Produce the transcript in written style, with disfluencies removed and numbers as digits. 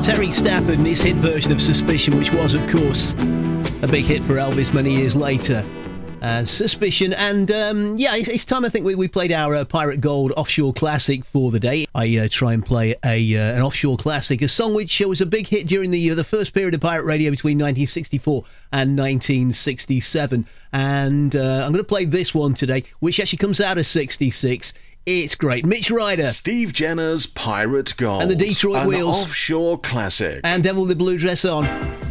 Terry Stafford and his hit version of Suspicion, which was, of course, a big hit for Elvis many years later. Suspicion, and it's time I think we played our Pirate Gold offshore classic for the day. I try and play an offshore classic, a song which was a big hit during the first period of pirate radio between 1964 and 1967, and I'm going to play this one today, which actually comes out of 66. It's great. Mitch Ryder, Steve Jenner's Pirate Gold, and the Detroit an Wheels, offshore classic, and Devil with the Blue Dress On.